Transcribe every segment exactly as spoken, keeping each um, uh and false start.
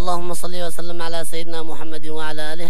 اللهم صل وسلم على سيدنا محمد وعلى آله.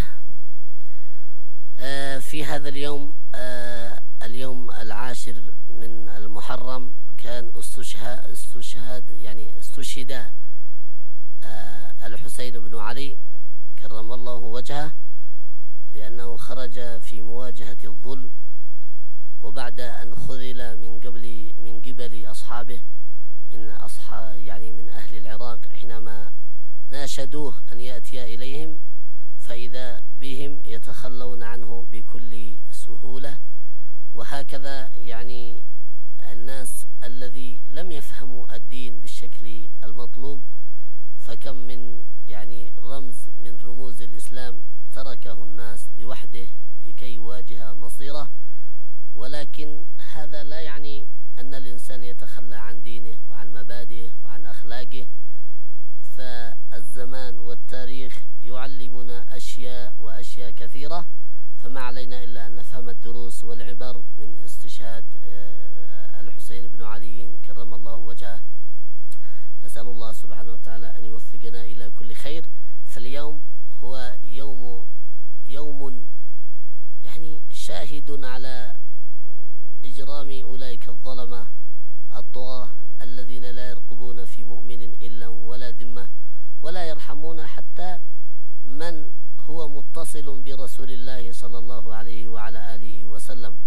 آه في هذا اليوم آه اليوم العاشر من المحرم كان استشهاد استشهاد يعني استشهد آه الحسين بن علي كرم الله وجهه، لأنه خرج في مواجهة الظلم، وبعد أن خذل من قبل من قبل أصحابه من أصحاب يعني من أهل العراق حينما ناشدوه أن يأتي إليهم، فإذا بهم يتخلون عنه بكل سهولة. وهكذا يعني الناس الذي لم يفهموا الدين بالشكل المطلوب، فكم من يعني رمز من رموز الإسلام تركه الناس لوحده لكي يواجه مصيره. ولكن هذا لا يعني أن الإنسان يتخلى عن دينه وعن مبادئه وعن أخلاقه، فالزمان والتاريخ يعلمنا أشياء وأشياء كثيرة، فما علينا إلا أن نفهم الدروس والعبر من استشهاد الحسين بن علي كرم الله وجهه. نسأل الله سبحانه وتعالى أن يوفقنا إلى كل خير. فاليوم هو يوم يوم يعني شاهد على إجرام أولئك الظلمة الطغاة الذين لا يرقبون في مؤمن إلا ولا ذمة، ولا يرحمون حتى من هو متصل برسول الله صلى الله عليه وعلى آله وسلم.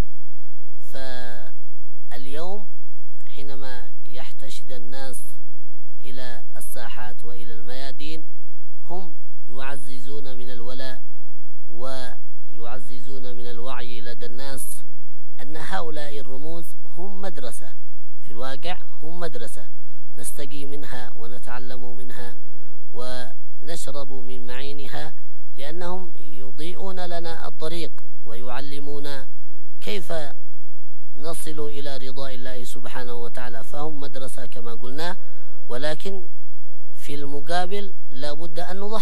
فاليوم حينما يحتشد الناس إلى الساحات وإلى الميادين، هم يعززون من الولاء ويعززون من الوعي لدى الناس أن هؤلاء الرموز هم مدرسة، في الواقع هم مدرسة نستقي منها ونتعلم منها ونشرب من معينها، لأنهم يضيئون لنا الطريق ويعلمون كيف نصل إلى رضاء الله سبحانه وتعالى. فهم مدرسة كما قلنا، ولكن في المقابل لا بد أن نضحي